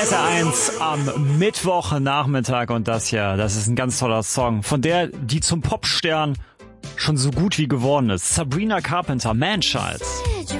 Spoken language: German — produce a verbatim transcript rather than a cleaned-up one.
S R eins am Mittwochnachmittag und das hier, das ist ein ganz toller Song von der, die zum Popstern schon so gut wie geworden ist. Sabrina Carpenter, Man Child. Said you